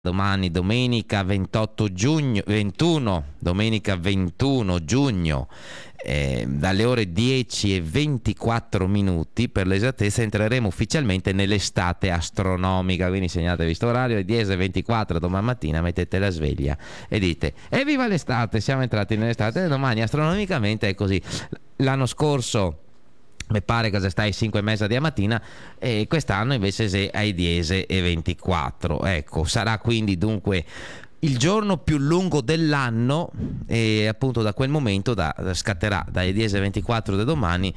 Domani, domenica 28 giugno, 21, domenica 21 giugno, dalle ore 10:24 per l'esattezza, entreremo ufficialmente nell'estate astronomica. Quindi segnatevi sto orario, alle 10:24 domani mattina mettete la sveglia e dite: evviva l'estate, siamo entrati nell'estate. Domani astronomicamente è così. L'anno scorso mi pare che sta ai 5:30 di mattina, e quest'anno invece è ai 10:24. Ecco, sarà quindi dunque il giorno più lungo dell'anno, e appunto da quel momento scatterà dalle 10:24 di domani.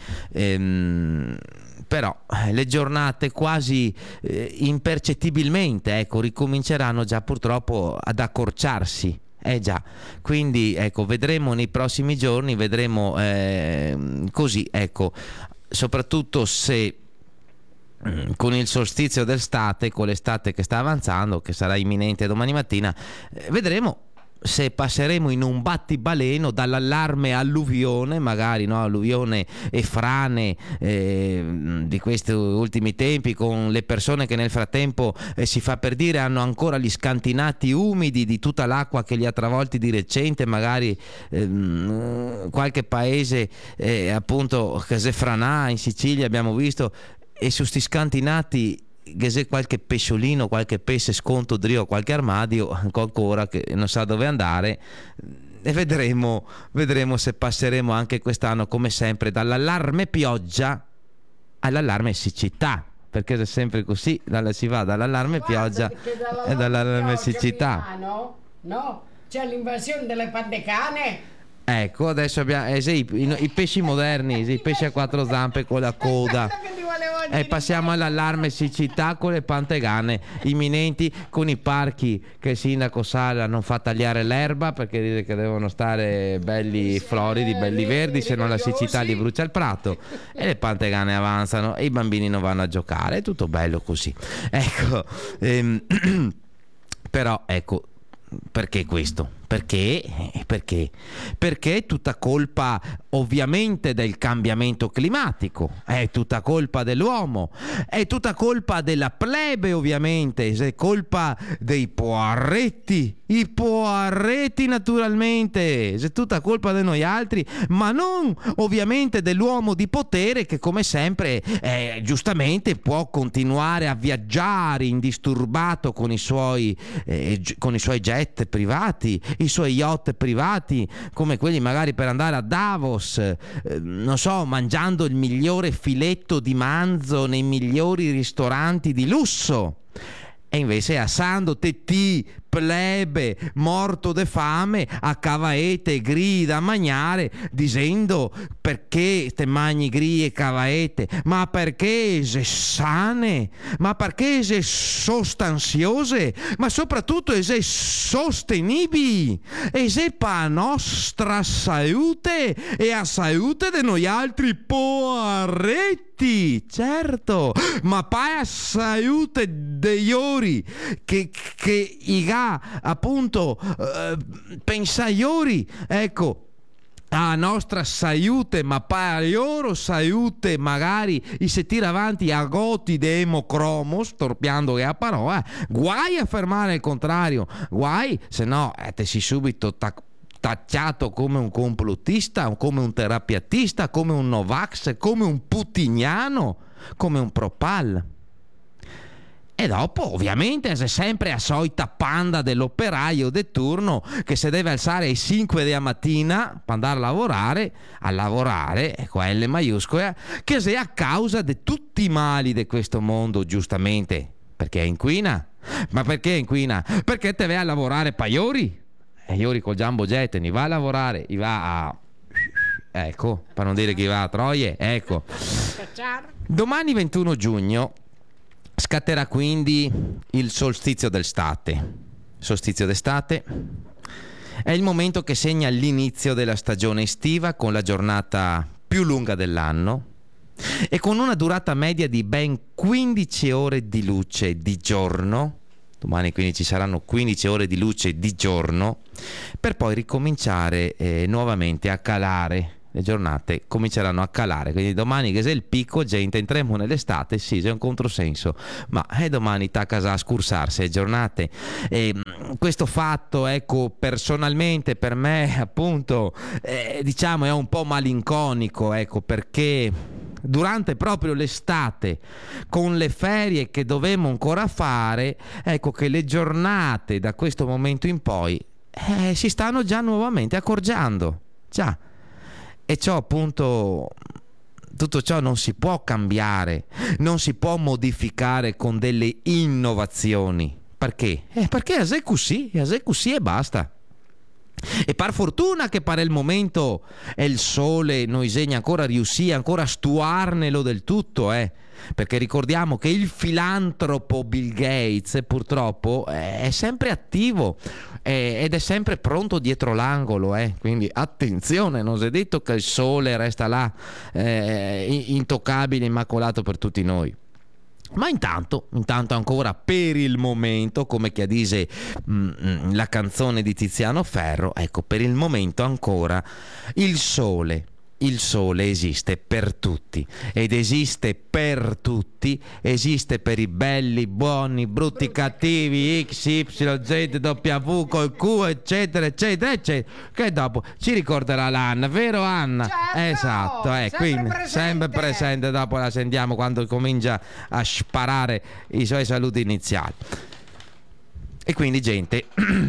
Però le giornate quasi impercettibilmente, ecco, ricominceranno già purtroppo ad accorciarsi. Già, quindi ecco, vedremo nei prossimi giorni, vedremo così, ecco, soprattutto se con il solstizio d'estate, con l'estate che sta avanzando, che sarà imminente domani mattina, vedremo se passeremo in un battibaleno dall'allarme alluvione, magari, no, alluvione e frane di questi ultimi tempi, con le persone che nel frattempo si fa per dire hanno ancora gli scantinati umidi di tutta l'acqua che li ha travolti di recente, magari qualche paese appunto Casefranà in Sicilia abbiamo visto, e su sti scantinati che se qualche pesciolino, qualche pesce sconto drio, qualche armadio ancora che non sa dove andare, e vedremo se passeremo anche quest'anno, come sempre, dall'allarme pioggia all'allarme siccità, perché è sempre così, si va dall'allarme pioggia e dall'allarme siccità. No, c'è l'invasione delle pantecane. Ecco, adesso abbiamo i pesci moderni, i pesci a quattro zampe con la coda, e passiamo all'allarme siccità con le pantegane imminenti, con i parchi che il sindaco Sala non fa tagliare l'erba perché dice che devono stare belli floridi, belli verdi, se no la siccità li brucia il prato, e le pantegane avanzano e i bambini non vanno a giocare, è tutto bello così, ecco. Però ecco, perché questo? Perché è tutta colpa ovviamente del cambiamento climatico, è tutta colpa dell'uomo, è tutta colpa della plebe, ovviamente, è colpa dei poarretti, i poarretti naturalmente, è tutta colpa di noi altri, ma non ovviamente dell'uomo di potere che, come sempre, giustamente può continuare a viaggiare indisturbato con i suoi jet privati, i suoi yacht privati, come quelli magari per andare a Davos, non so, mangiando il migliore filetto di manzo nei migliori ristoranti di lusso. E invece assando tettì plebe morto de fame a cavaete grida a magnare, dicendo: perché te magni grie cavaete? Ma perché se sane? Ma perché se sostanziose? Ma soprattutto se sostenibili? E se pa nostra salute e a salute de noi altri poaretti, certo, ma pa a salute degli ori che i appunto pensaiori, ecco, a nostra salute, ma pa a loro salute, magari se tira avanti a goti de emocromo, storpiando che a parola, guai a fermare il contrario, guai, se no te si subito tacciato come un complottista, come un terapiatista, come un Novax, come un putiniano, come un propal. E dopo, ovviamente, è sempre a solita panda dell'operaio de turno che se deve alzare alle 5 della mattina per andare a lavorare, con L maiuscola, che sia a causa di tutti i mali di questo mondo, giustamente, perché inquina. Ma perché inquina? Perché te vai a lavorare paiori? E iori col Jumbo Jet ne va a lavorare, va a... ecco, per non dire che va a Troie, ecco. Domani 21 giugno scatterà quindi il solstizio d'estate. Solstizio d'estate è il momento che segna l'inizio della stagione estiva, con la giornata più lunga dell'anno e con una durata media di ben 15 ore di luce di giorno. Domani quindi ci saranno 15 ore di luce di giorno, per poi ricominciare nuovamente a calare le giornate cominceranno a calare, quindi domani che se il picco gente entriamo nell'estate, sì, c'è un controsenso, ma domani sta a casa a scursarsi le giornate. E questo fatto, ecco, personalmente per me appunto diciamo è un po' malinconico, ecco, perché durante proprio l'estate, con le ferie che dovevamo ancora fare, ecco che le giornate da questo momento in poi si stanno già nuovamente accorciando, già. E ciò appunto, tutto ciò non si può cambiare, non si può modificare con delle innovazioni. Perché? Perché è così e basta. E per fortuna che per il momento il sole noi segna ancora riuscì ancora a stuarnelo del tutto, perché ricordiamo che il filantropo Bill Gates purtroppo è sempre attivo ed è sempre pronto dietro l'angolo, quindi attenzione, non si è detto che il sole resta là intoccabile, immacolato per tutti noi. Ma intanto ancora per il momento, come che dice la canzone di Tiziano Ferro, ecco, per il momento ancora il sole esiste per tutti, ed esiste per tutti, esiste per i belli, buoni, brutti, cattivi, X, Y, Z, W, col Q, eccetera, eccetera, eccetera, che dopo ci ricorderà l'Anna, vero Anna? Certo, esatto, quindi sempre presente, dopo la sentiamo quando comincia a sparare i suoi saluti iniziali. E quindi gente,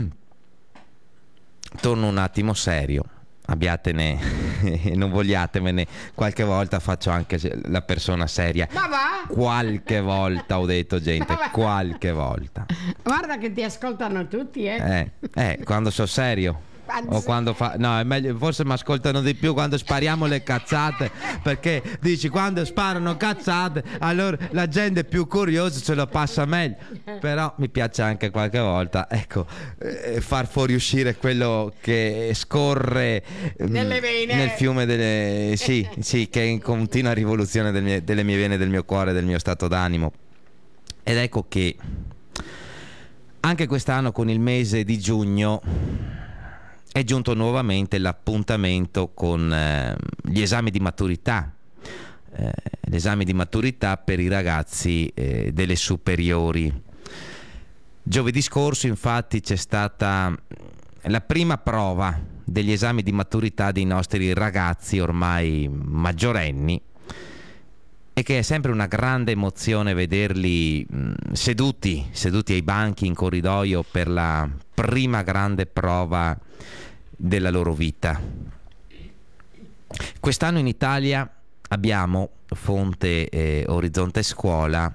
torno un attimo serio. Abbiatene, non vogliatemene, qualche volta faccio anche la persona seria. Ma va? Qualche volta ho detto, gente, qualche volta. Guarda che ti ascoltano tutti, quando sono serio. O quando no, è meglio, forse mi ascoltano di più quando spariamo le cazzate, perché dici quando sparano cazzate allora la gente è più curiosa, se lo passa meglio. Però mi piace anche qualche volta, ecco, far fuoriuscire quello che scorre nelle vene, nel fiume delle sì, che è in continua rivoluzione delle mie vene, del mio cuore, del mio stato d'animo. Ed ecco che anche quest'anno, con il mese di giugno, è giunto nuovamente l'appuntamento con gli esami di maturità, l'esame di maturità per i ragazzi delle superiori. Giovedì scorso infatti c'è stata la prima prova degli esami di maturità dei nostri ragazzi ormai maggiorenni, e che è sempre una grande emozione vederli seduti ai banchi in corridoio per la prima grande prova della loro vita. Quest'anno in Italia abbiamo, fonte Orizzonte Scuola,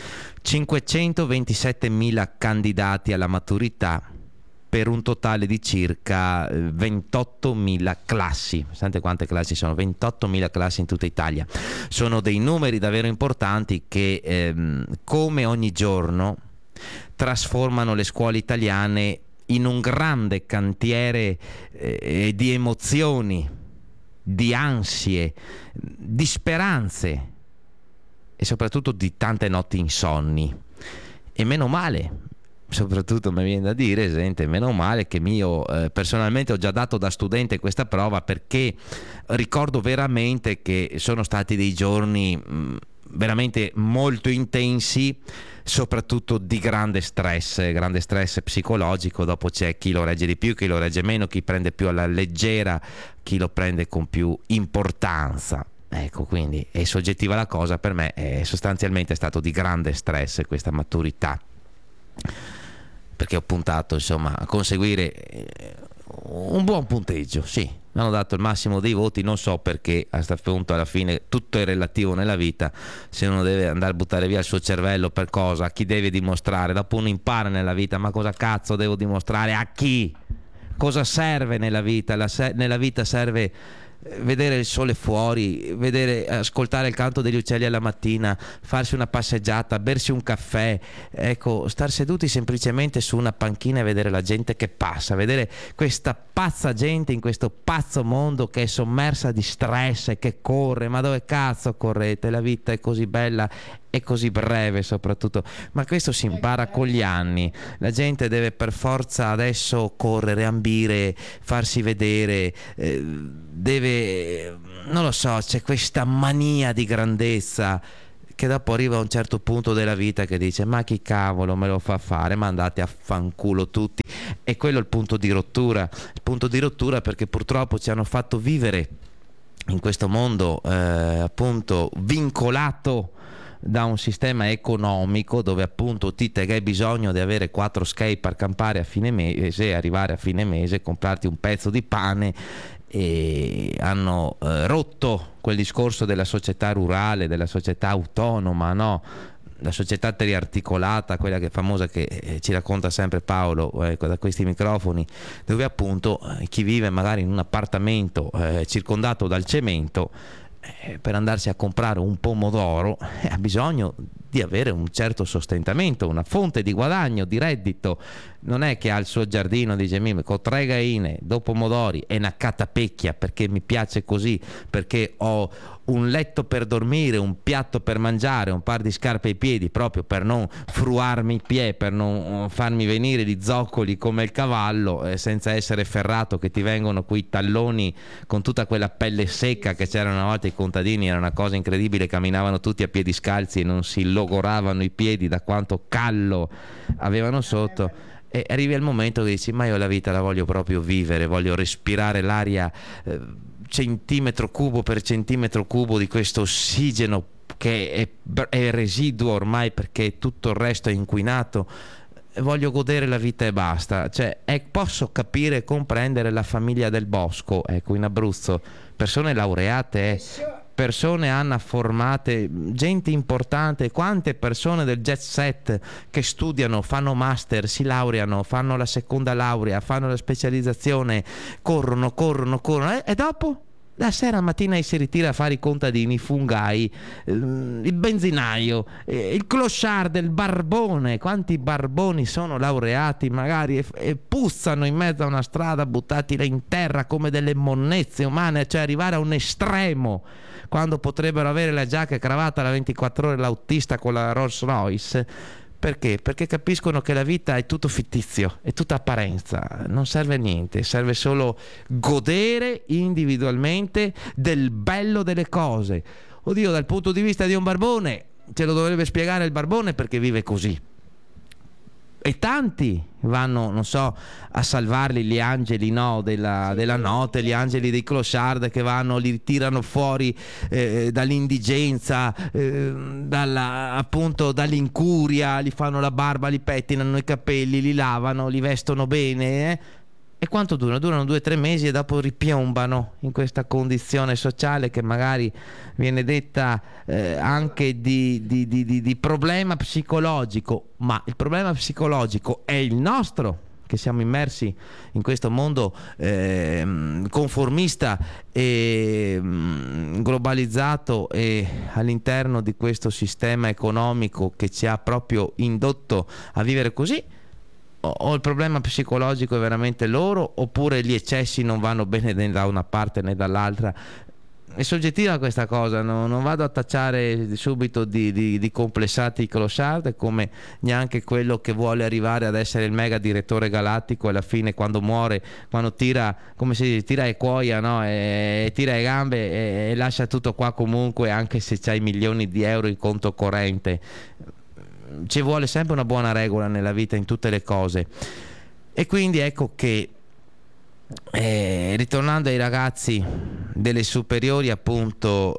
527.000 candidati alla maturità per un totale di circa 28.000 classi. Sente quante classi sono? 28.000 classi in tutta Italia. Sono dei numeri davvero importanti che come ogni giorno trasformano le scuole italiane in un grande cantiere di emozioni, di ansie, di speranze e soprattutto di tante notti insonni. E meno male, soprattutto mi viene da dire, gente, meno male che io personalmente ho già dato da studente questa prova, perché ricordo veramente che sono stati dei giorni veramente molto intensi, soprattutto di grande stress psicologico. Dopo c'è chi lo regge di più, chi lo regge meno, chi prende più alla leggera, chi lo prende con più importanza. Ecco, quindi è soggettiva la cosa. Per me sostanzialmente è stato di grande stress questa maturità, perché ho puntato insomma a conseguire un buon punteggio. Sì, mi hanno dato il massimo dei voti, non so perché, a sto punto alla fine tutto è relativo nella vita. Se uno deve andare a buttare via il suo cervello per cosa, a chi deve dimostrare, dopo uno impara nella vita, ma cosa cazzo devo dimostrare, a chi, cosa serve nella vita? Nella vita serve vedere il sole fuori, ascoltare il canto degli uccelli alla mattina, farsi una passeggiata, bersi un caffè, ecco, star seduti semplicemente su una panchina e vedere la gente che passa, vedere questa pazza gente in questo pazzo mondo che è sommersa di stress e che corre. Ma dove cazzo correte? La vita è così bella è così breve soprattutto, ma questo si impara con gli anni. La gente deve per forza adesso correre, ambire, farsi vedere, deve, non lo so, c'è questa mania di grandezza che dopo arriva a un certo punto della vita che dice ma chi cavolo me lo fa fare, ma andate a fanculo tutti. E quello è il punto di rottura, perché purtroppo ci hanno fatto vivere in questo mondo appunto vincolato da un sistema economico dove appunto ti hai bisogno di avere 4 skate per campare a fine mese, arrivare a fine mese, comprarti un pezzo di pane, e hanno rotto quel discorso della società rurale, della società autonoma, no? La società triarticolata, quella che è famosa, che ci racconta sempre Paolo da questi microfoni, dove appunto chi vive magari in un appartamento circondato dal cemento, per andarsi a comprare un pomodoro ha bisogno di avere un certo sostentamento, una fonte di guadagno, di reddito. Non è che ha il suo giardino, dice con 3 gaine, 2 pomodori e una catapecchia perché mi piace così, perché ho un letto per dormire, un piatto per mangiare, un par di scarpe ai piedi proprio per non fruarmi i piedi, per non farmi venire di zoccoli come il cavallo, senza essere ferrato che ti vengono quei talloni con tutta quella pelle secca che c'erano una volta. I contadini era una cosa incredibile, camminavano tutti a piedi scalzi e non si logoravano i piedi da quanto callo avevano sotto. E arrivi al momento che dici ma io la vita la voglio proprio vivere, voglio respirare l'aria centimetro cubo per centimetro cubo di questo ossigeno che è residuo ormai perché tutto il resto è inquinato. Voglio godere la vita e basta. Cioè, posso capire e comprendere la famiglia del Bosco, ecco, in Abruzzo, persone laureate, persone Anna formate, gente importante. Quante persone del jet set che studiano, fanno master, si laureano, fanno la seconda laurea, fanno la specializzazione, corrono e dopo? La sera mattina si ritira a fare i contadini, i fungai, il benzinaio, il clochard del barbone. Quanti barboni sono laureati magari e puzzano in mezzo a una strada, buttati là in terra come delle monnezze umane, cioè arrivare a un estremo quando potrebbero avere la giacca e cravatta la 24 ore, l'autista con la Rolls Royce. Perché? Perché capiscono che la vita è tutto fittizio, è tutta apparenza, non serve a niente, serve solo godere individualmente del bello delle cose. Oddio, dal punto di vista di un barbone, ce lo dovrebbe spiegare il barbone perché vive così. E tanti vanno, non so, a salvarli gli angeli, no, della notte, gli angeli dei clochard che vanno, li tirano fuori dall'indigenza, appunto dall'incuria, li fanno la barba, li pettinano i capelli, li lavano, li vestono bene, E quanto durano? Durano 2 o 3 mesi e dopo ripiombano in questa condizione sociale che magari viene detta anche di problema psicologico, ma il problema psicologico è il nostro, che siamo immersi in questo mondo conformista e globalizzato, e all'interno di questo sistema economico che ci ha proprio indotto a vivere così. O il problema psicologico è veramente loro, oppure gli eccessi non vanno bene né da una parte né dall'altra. È soggettiva questa cosa, non vado a tacciare subito di complessati clochard, come neanche quello che vuole arrivare ad essere il mega direttore galattico e alla fine quando muore, quando tira, come si dice, tira e cuoia, no? E tira le gambe e lascia tutto qua comunque, anche se c'hai milioni di euro in conto corrente. Ci vuole sempre una buona regola nella vita, in tutte le cose. E quindi ecco che ritornando ai ragazzi delle superiori, appunto,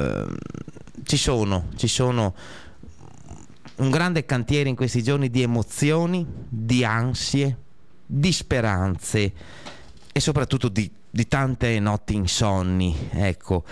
ci sono un grande cantiere in questi giorni di emozioni, di ansie, di speranze e soprattutto di tante notti insonni, ecco.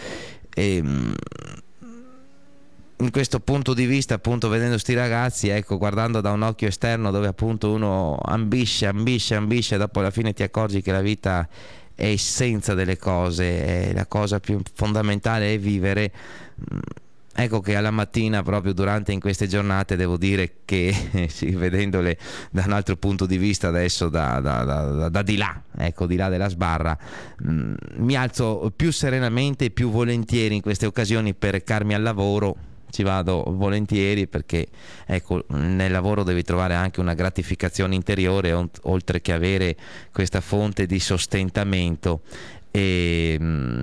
In questo punto di vista, appunto, vedendo sti ragazzi, ecco, guardando da un occhio esterno dove appunto uno ambisce, dopo alla fine ti accorgi che la vita è essenza delle cose, la cosa più fondamentale è vivere. Ecco che alla mattina, proprio durante in queste giornate, devo dire che sì, vedendole da un altro punto di vista adesso, da di là, ecco, di là della sbarra, mi alzo più serenamente e più volentieri in queste occasioni per recarmi al lavoro, ci vado volentieri perché ecco, nel lavoro devi trovare anche una gratificazione interiore oltre che avere questa fonte di sostentamento e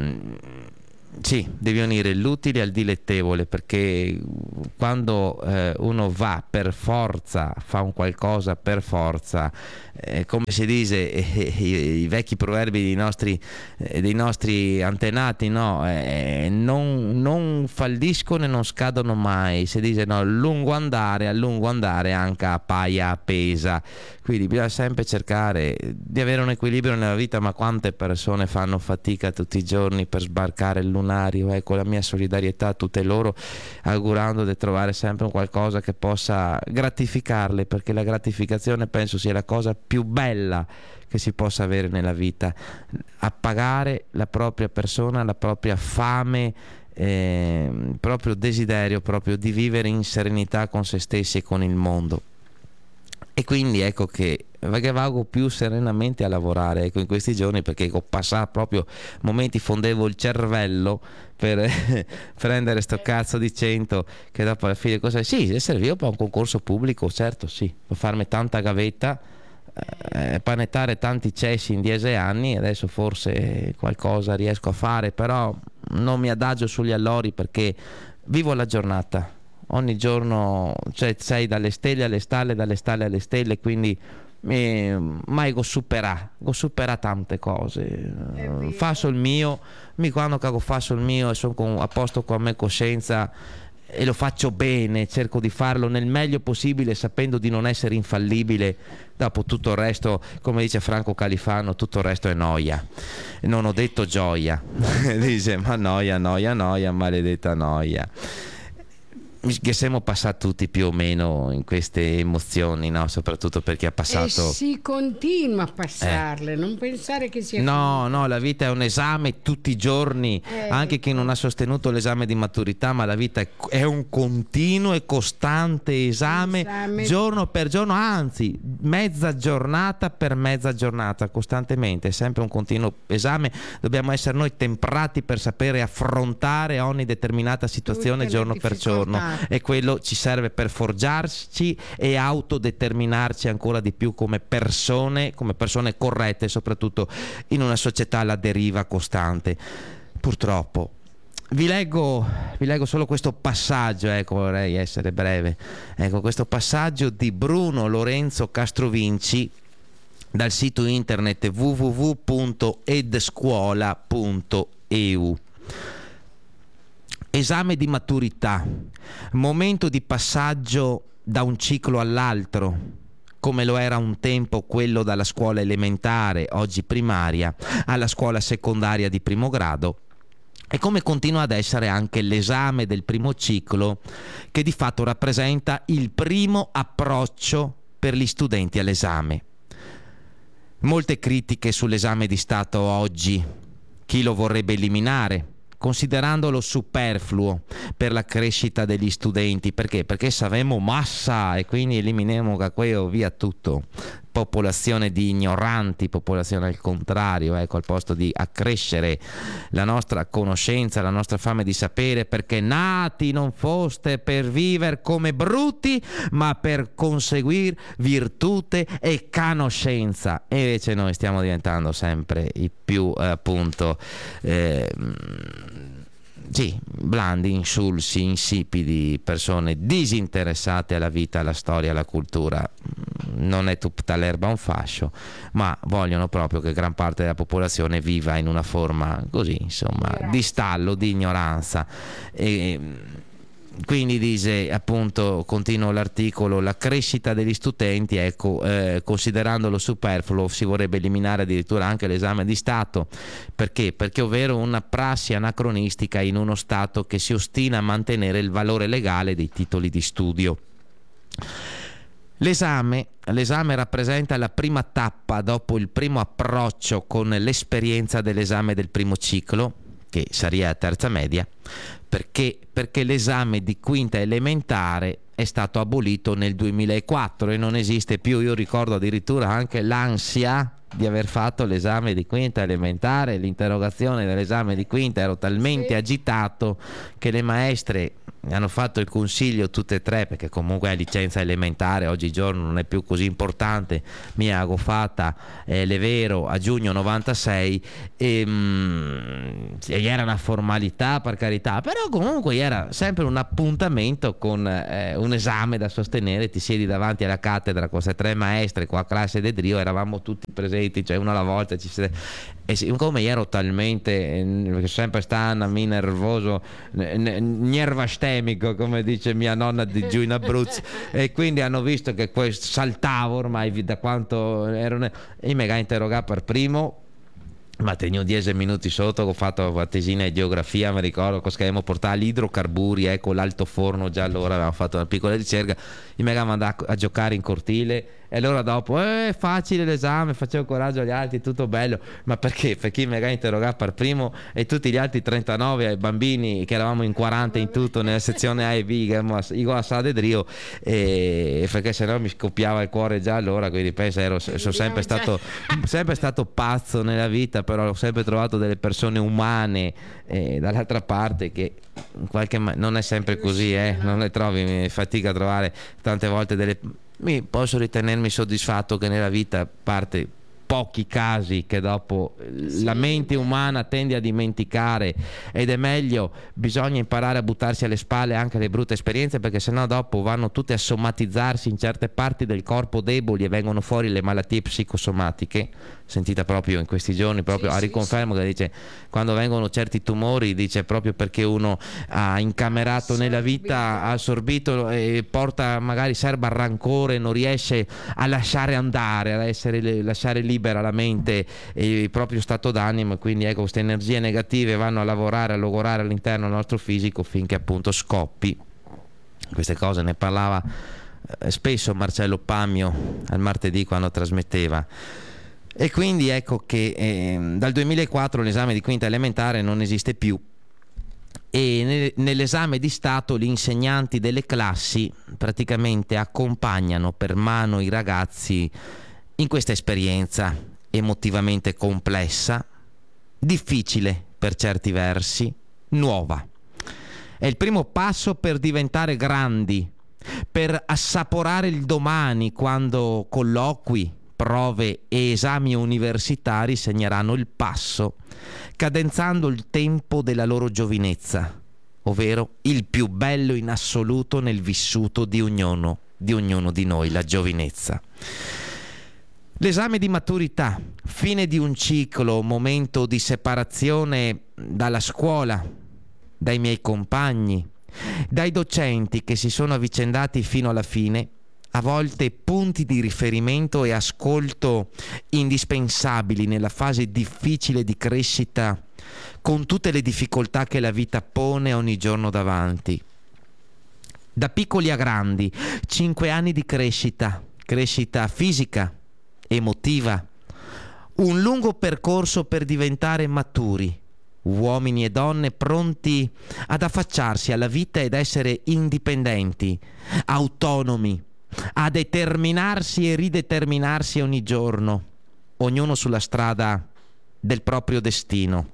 sì, devi unire l'utile al dilettevole, perché quando uno va per forza, fa un qualcosa per forza, come si dice, i vecchi proverbi dei nostri antenati, no? Non falliscono e non scadono mai, si dice no, a lungo andare anche a paia appesa, quindi bisogna sempre cercare di avere un equilibrio nella vita. Ma quante persone fanno fatica tutti i giorni per sbarcare il lunario? Ecco, la mia solidarietà a tutte loro, augurando di trovare sempre un qualcosa che possa gratificarle, perché la gratificazione penso sia la cosa più bella che si possa avere nella vita, appagare la propria persona, la propria fame, proprio desiderio proprio di vivere in serenità con se stessi e con il mondo. E quindi ecco che vago più serenamente a lavorare, ecco, in questi giorni, perché ho passato proprio momenti, fondevo il cervello per prendere sto cazzo di 100 che dopo alla fine cosa sì, serviva per un concorso pubblico, certo sì, per farmi tanta gavetta, panettare tanti cessi in 10 anni, adesso forse qualcosa riesco a fare, però non mi adagio sugli allori perché vivo la giornata. Ogni giorno, cioè, sei dalle stelle alle stalle, dalle stalle alle stelle, quindi mai go supera tante cose. Faccio il mio, quando faccio il mio e sono a posto con me coscienza e lo faccio bene, cerco di farlo nel meglio possibile sapendo di non essere infallibile. Dopo tutto il resto, come dice Franco Califano, tutto il resto è noia. Non ho detto gioia. Dice ma noia, maledetta noia. Che siamo passati tutti più o meno in queste emozioni, no? Soprattutto per chi ha passato. E si continua a passarle, non pensare che sia no, la vita è un esame tutti i giorni, anche chi non ha sostenuto l'esame di maturità, ma la vita è un continuo e costante esame giorno per giorno, anzi mezza giornata per mezza giornata, costantemente, è sempre un continuo esame. Dobbiamo essere noi temprati per sapere affrontare ogni determinata situazione giorno per giorno. E quello ci serve per forgiarci e autodeterminarci ancora di più come persone corrette, soprattutto in una società alla deriva costante. Purtroppo. Vi leggo solo questo passaggio, ecco, vorrei essere breve. Ecco, questo passaggio di Bruno Lorenzo Castrovinci dal sito internet www.edscuola.eu. Esame di maturità, momento di passaggio da un ciclo all'altro, come lo era un tempo quello dalla scuola elementare, oggi primaria, alla scuola secondaria di primo grado, e come continua ad essere anche l'esame del primo ciclo, che di fatto rappresenta il primo approccio per gli studenti all'esame. Molte critiche sull'esame di Stato oggi, chi lo vorrebbe eliminare, considerandolo superfluo per la crescita degli studenti. Perché savemo massa e quindi eliminiamo da quello via tutto. Popolazione di ignoranti, popolazione al contrario, ecco, al posto di accrescere la nostra conoscenza, la nostra fame di sapere, perché nati non foste per vivere come bruti, ma per conseguire virtute e conoscenza. E invece noi stiamo diventando sempre i più appunto blandi, insulsi, insipidi, persone disinteressate alla vita, alla storia, alla cultura. Non è tutta l'erba un fascio, ma vogliono proprio che gran parte della popolazione viva in una forma così, insomma, di stallo, di ignoranza. E quindi dice, appunto, continuo l'articolo, la crescita degli studenti, ecco, considerandolo superfluo si vorrebbe eliminare addirittura anche l'esame di Stato. Perché? Perché ovvero una prassi anacronistica in uno Stato che si ostina a mantenere il valore legale dei titoli di studio. L'esame rappresenta la prima tappa dopo il primo approccio con l'esperienza dell'esame del primo ciclo, che sarebbe a terza media, perché l'esame di quinta elementare è stato abolito nel 2004 e non esiste più. Io ricordo addirittura anche l'ansia di aver fatto l'esame di quinta elementare, l'interrogazione dell'esame di quinta, ero talmente agitato che le maestre hanno fatto il consiglio tutte e tre, perché comunque è licenza elementare, oggigiorno non è più così importante. Mi ha fatta l'Evero a giugno 96 e era una formalità, per carità, però comunque era sempre un appuntamento con un esame da sostenere. Ti siedi davanti alla cattedra con queste tre maestre, qua classe de Drio, eravamo tutti presenti, cioè una alla volta e siccome ero talmente perché sempre stanno mi nervoso, nervastemico, come dice mia nonna di giù in Abruzzo, e quindi hanno visto che saltavo ormai da quanto ero, e mi ha interrogato per primo. Ma teniamo 10 minuti sotto, ho fatto la tesina di geografia, mi ricordo che abbiamo portato gli idrocarburi, ecco l'alto forno, già allora avevamo fatto una piccola ricerca. Mi avevano mandato a giocare in cortile e allora dopo facile l'esame, facevo coraggio agli altri, tutto bello. Ma perché? Perché mi aveva interrogato per primo e tutti gli altri 39 bambini, che eravamo in 40 in tutto nella sezione A e B, io a Sade Drio, e perché sennò mi scoppiava il cuore già allora. Quindi penso sono sempre stato pazzo nella vita, però ho sempre trovato delle persone umane dall'altra parte, che in qualche non è sempre così, non le trovi, mi fatica a trovare tante volte mi posso ritenermi soddisfatto che nella vita, parte pochi casi che dopo la mente umana tende a dimenticare, ed è meglio, bisogna imparare a buttarsi alle spalle anche le brutte esperienze, perché sennò dopo vanno tutte a somatizzarsi in certe parti del corpo deboli e vengono fuori le malattie psicosomatiche. Sentita proprio in questi giorni, proprio a riconferma, che dice quando vengono certi tumori, dice proprio perché uno ha incamerato nella vita, ha assorbito e porta, magari serba rancore, non riesce a lasciare andare, lasciare libera la mente e il proprio stato d'animo, quindi ecco, queste energie negative vanno a lavorare, a logorare all'interno del nostro fisico finché appunto scoppi. Queste cose ne parlava spesso Marcello Pamio al martedì quando trasmetteva. E quindi ecco che dal 2004 l'esame di quinta elementare non esiste più, e nell'esame di Stato gli insegnanti delle classi praticamente accompagnano per mano i ragazzi in questa esperienza emotivamente complessa, difficile per certi versi, nuova. È il primo passo per diventare grandi, per assaporare il domani, quando colloqui, prove e esami universitari segneranno il passo, cadenzando il tempo della loro giovinezza, ovvero il più bello in assoluto nel vissuto di ognuno di noi, la giovinezza. L'esame di maturità, fine di un ciclo, momento di separazione dalla scuola, dai miei compagni, dai docenti che si sono avvicendati fino alla fine, a volte punti di riferimento e ascolto indispensabili nella fase difficile di crescita, con tutte le difficoltà che la vita pone ogni giorno davanti. Da piccoli a grandi, 5 anni di crescita fisica, emotiva, un lungo percorso per diventare maturi, uomini e donne pronti ad affacciarsi alla vita ed essere indipendenti, autonomi, a determinarsi e rideterminarsi ogni giorno, ognuno sulla strada del proprio destino.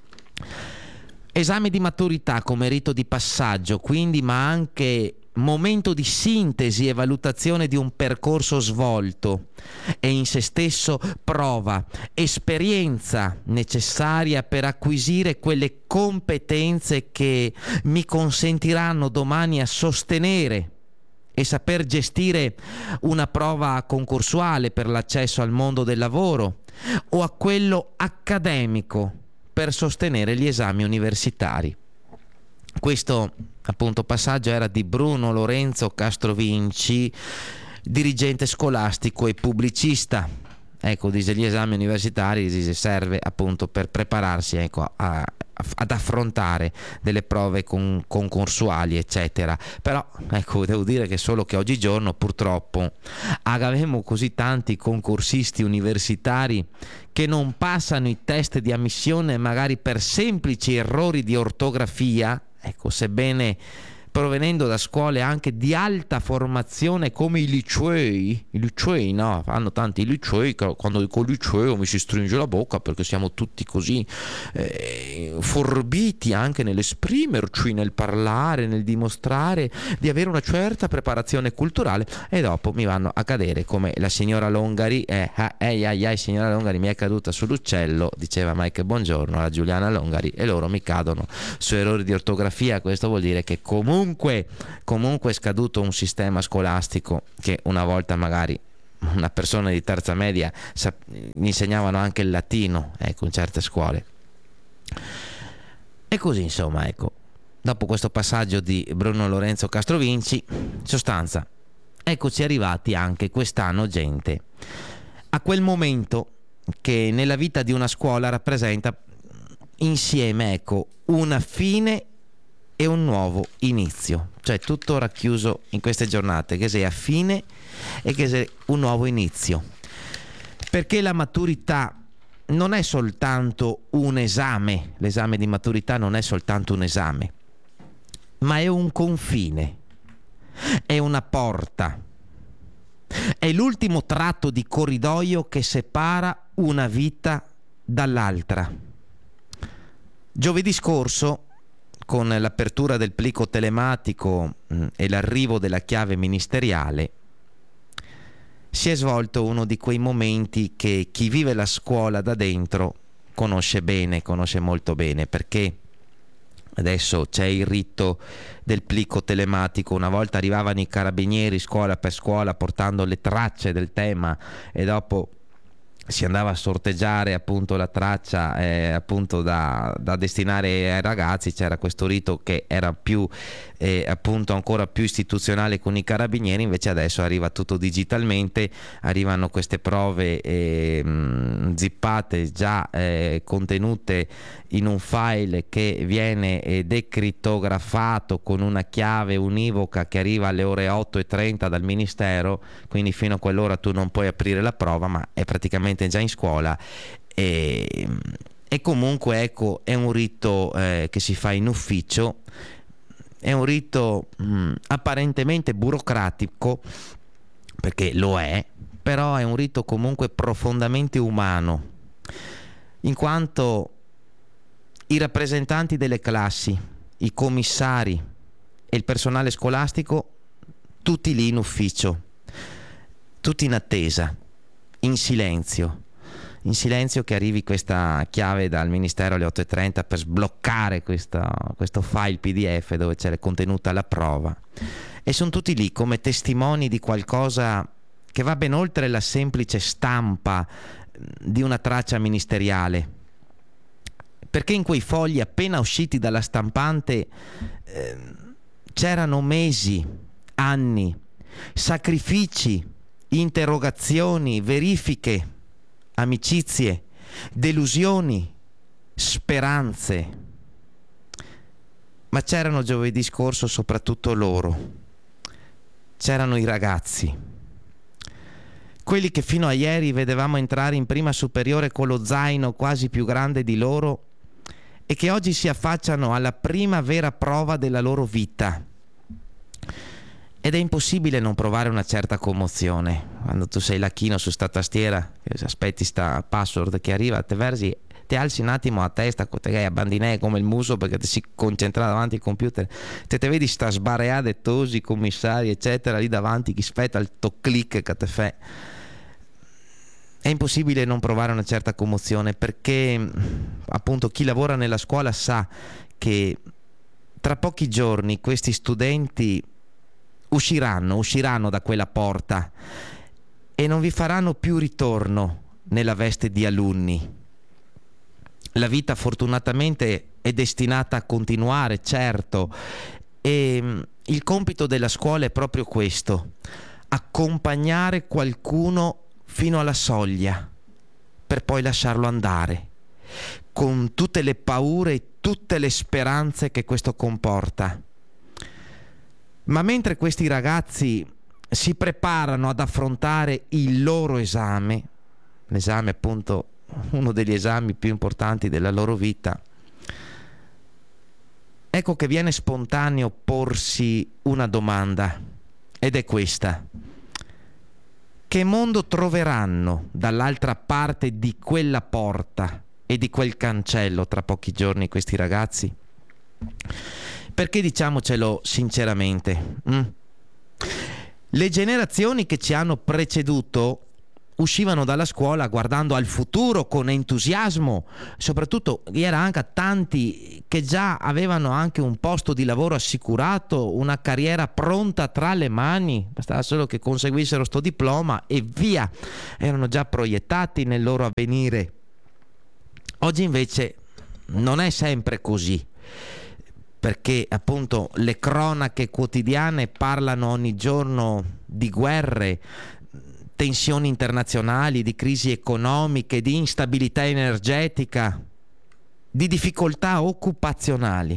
Esame di maturità come rito di passaggio, quindi, ma anche momento di sintesi e valutazione di un percorso svolto, e in se stesso prova, esperienza necessaria per acquisire quelle competenze che mi consentiranno domani a sostenere e saper gestire una prova concorsuale per l'accesso al mondo del lavoro, o a quello accademico per sostenere gli esami universitari. Questo appunto passaggio era di Bruno Lorenzo Castrovinci, dirigente scolastico e pubblicista. Ecco, dice, gli esami universitari, dice, serve appunto per prepararsi, ecco, ad affrontare delle prove concorsuali, eccetera. Però ecco, devo dire che solo che oggigiorno purtroppo abbiamo così tanti concorsisti universitari che non passano i test di ammissione, magari per semplici errori di ortografia. Ecco, sebbene provenendo da scuole anche di alta formazione come i licei, no, hanno tanti licei, quando dico liceo mi si stringe la bocca perché siamo tutti così forbiti anche nell'esprimerci, nel parlare, nel dimostrare di avere una certa preparazione culturale, e dopo mi vanno a cadere come la signora Longari, signora Longari mi è caduta sull'uccello, diceva Mike Buongiorno alla Giuliana Longari, e loro mi cadono su errori di ortografia. Questo vuol dire che comunque è scaduto un sistema scolastico che una volta magari una persona di terza media mi insegnavano anche il latino, ecco, in certe scuole. E così, insomma, ecco, dopo questo passaggio di Bruno Lorenzo Castrovinci, in sostanza, eccoci arrivati anche quest'anno, gente, a quel momento che nella vita di una scuola rappresenta insieme, ecco, una fine e un nuovo inizio, cioè tutto racchiuso in queste giornate, che sia fine e che sia un nuovo inizio, perché la maturità non è soltanto un esame, l'esame di maturità non è soltanto un esame, ma è un confine, è una porta, è l'ultimo tratto di corridoio che separa una vita dall'altra. Giovedì scorso, con l'apertura del plico telematico e l'arrivo della chiave ministeriale, si è svolto uno di quei momenti che chi vive la scuola da dentro conosce bene, conosce molto bene, perché adesso c'è il rito del plico telematico. Una volta arrivavano i carabinieri scuola per scuola portando le tracce del tema, e dopo si andava a sorteggiare appunto la traccia appunto da destinare ai ragazzi. C'era questo rito che era più appunto ancora più istituzionale con i carabinieri, invece adesso arriva tutto digitalmente, arrivano queste prove zippate già contenute in un file che viene decrittografato con una chiave univoca che arriva alle ore 8:30 dal ministero, quindi fino a quell'ora tu non puoi aprire la prova, ma è praticamente già in scuola. E comunque, ecco, è un rito che si fa in ufficio, è un rito apparentemente burocratico, perché lo è, però è un rito comunque profondamente umano, in quanto i rappresentanti delle classi, i commissari e il personale scolastico, tutti lì in ufficio, tutti in attesa, in silenzio che arrivi questa chiave dal ministero alle 8:30 per sbloccare questo file PDF dove c'è contenuta la prova, e sono tutti lì come testimoni di qualcosa che va ben oltre la semplice stampa di una traccia ministeriale, perché in quei fogli appena usciti dalla stampante c'erano mesi, anni, sacrifici, interrogazioni, verifiche, amicizie, delusioni, speranze. Ma c'erano giovedì scorso soprattutto loro, c'erano i ragazzi, quelli che fino a ieri vedevamo entrare in prima superiore con lo zaino quasi più grande di loro e che oggi si affacciano alla prima vera prova della loro vita. Ed è impossibile non provare una certa commozione quando tu sei lachino su sta tastiera, aspetti sta password che arriva, te versi, ti alzi un attimo a testa, te abbandinai come il muso perché ti si concentra davanti al computer, te vedi sta sbareade tosi, commissari eccetera lì davanti, chi aspetta il to click che te fa. È impossibile non provare una certa commozione, perché appunto chi lavora nella scuola sa che tra pochi giorni questi studenti usciranno da quella porta e non vi faranno più ritorno nella veste di alunni. La vita fortunatamente è destinata a continuare, certo, e il compito della scuola è proprio questo: accompagnare qualcuno fino alla soglia per poi lasciarlo andare, con tutte le paure e tutte le speranze che questo comporta. Ma mentre questi ragazzi si preparano ad affrontare il loro esame, l'esame appunto uno degli esami più importanti della loro vita, ecco che viene spontaneo porsi una domanda, ed è questa: che mondo troveranno dall'altra parte di quella porta e di quel cancello tra pochi giorni questi ragazzi? Perché diciamocelo sinceramente, le generazioni che ci hanno preceduto uscivano dalla scuola guardando al futuro con entusiasmo, soprattutto vi era anche tanti che già avevano anche un posto di lavoro assicurato, una carriera pronta tra le mani, bastava solo che conseguissero sto diploma e via, erano già proiettati nel loro avvenire. Oggi invece non è sempre così, perché appunto le cronache quotidiane parlano ogni giorno di guerre, tensioni internazionali, di crisi economiche, di instabilità energetica, di difficoltà occupazionali.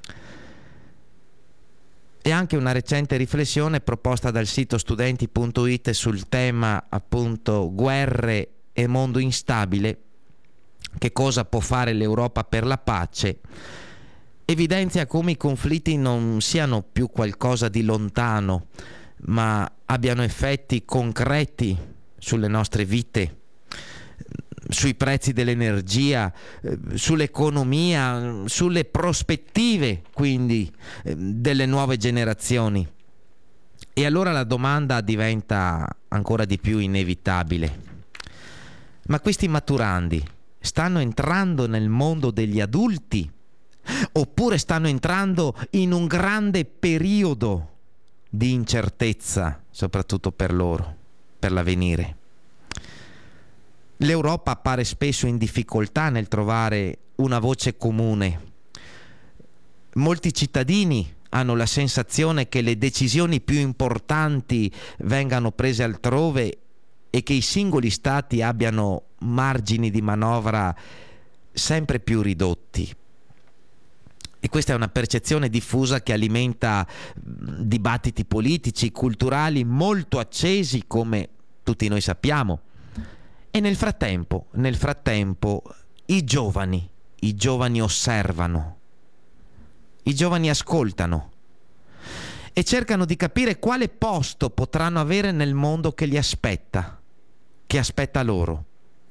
E anche una recente riflessione proposta dal sito studenti.it sul tema appunto guerre e mondo instabile, che cosa può fare l'Europa per la pace, evidenzia come i conflitti non siano più qualcosa di lontano, ma abbiano effetti concreti sulle nostre vite, sui prezzi dell'energia, sull'economia, sulle prospettive quindi delle nuove generazioni. E allora la domanda diventa ancora di più inevitabile: ma questi maturandi stanno entrando nel mondo degli adulti oppure stanno entrando in un grande periodo di incertezza, soprattutto per loro, per l'avvenire? L'Europa appare spesso in difficoltà nel trovare una voce comune. Molti cittadini hanno la sensazione che le decisioni più importanti vengano prese altrove e che i singoli stati abbiano margini di manovra sempre più ridotti. E questa è una percezione diffusa che alimenta dibattiti politici, culturali molto accesi, come tutti noi sappiamo. E nel frattempo i giovani osservano, i giovani ascoltano e cercano di capire quale posto potranno avere nel mondo che li aspetta, che aspetta loro.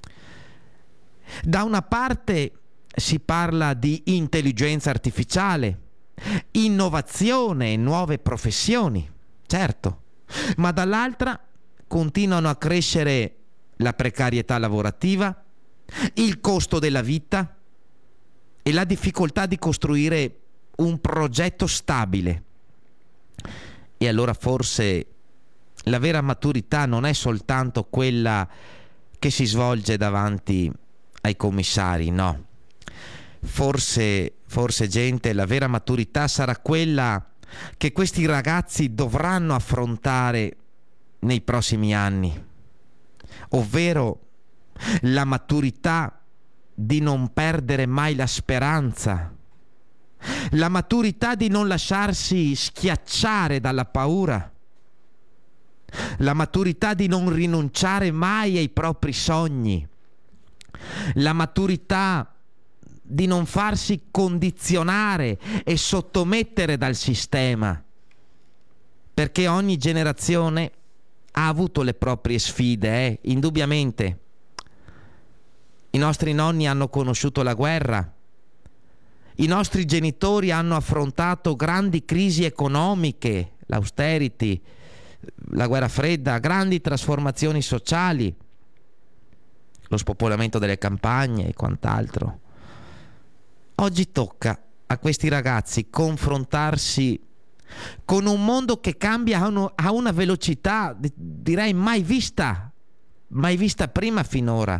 Da una parte si parla di intelligenza artificiale, innovazione e nuove professioni, certo, ma dall'altra continuano a crescere la precarietà lavorativa, il costo della vita e la difficoltà di costruire un progetto stabile. E allora forse la vera maturità non è soltanto quella che si svolge davanti ai commissari, no. Forse gente, la vera maturità sarà quella che questi ragazzi dovranno affrontare nei prossimi anni, ovvero la maturità di non perdere mai la speranza, la maturità di non lasciarsi schiacciare dalla paura, la maturità di non rinunciare mai ai propri sogni, la maturità di non farsi condizionare e sottomettere dal sistema, perché ogni generazione ha avuto le proprie sfide, indubbiamente. I nostri nonni hanno conosciuto la guerra, i nostri genitori hanno affrontato grandi crisi economiche, l'austerity, la guerra fredda, grandi trasformazioni sociali, lo spopolamento delle campagne e quant'altro. Oggi tocca a questi ragazzi confrontarsi con un mondo che cambia a una velocità direi mai vista prima finora.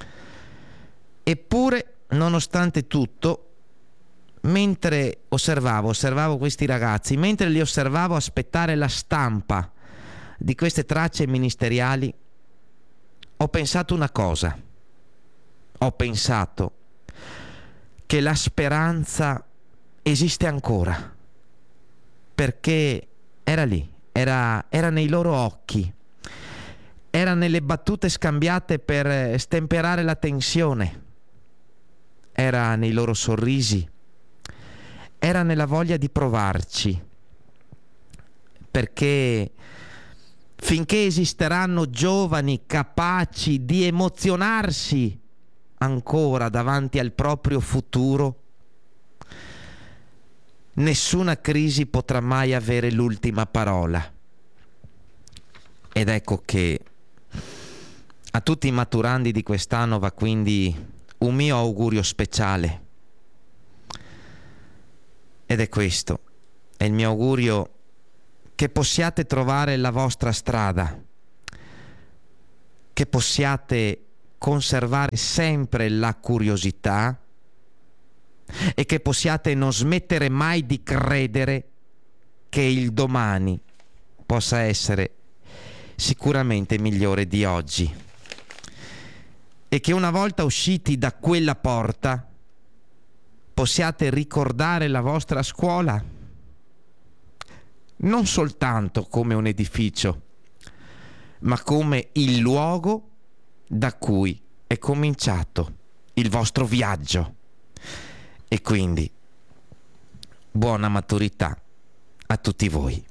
Eppure, nonostante tutto, mentre osservavo questi ragazzi, mentre li osservavo aspettare la stampa di queste tracce ministeriali, ho pensato una cosa. Ho pensato che la speranza esiste ancora, perché era lì, era nei loro occhi, era nelle battute scambiate per stemperare la tensione, era nei loro sorrisi, era nella voglia di provarci, perché finché esisteranno giovani capaci di emozionarsi ancora davanti al proprio futuro, nessuna crisi potrà mai avere l'ultima parola. Ed ecco che a tutti i maturandi di quest'anno va quindi un mio augurio speciale. Ed è questo, è il mio augurio: che possiate trovare la vostra strada, che possiate conservare sempre la curiosità e che possiate non smettere mai di credere che il domani possa essere sicuramente migliore di oggi, e che una volta usciti da quella porta possiate ricordare la vostra scuola non soltanto come un edificio, ma come il luogo da cui è cominciato il vostro viaggio. E quindi buona maturità a tutti voi.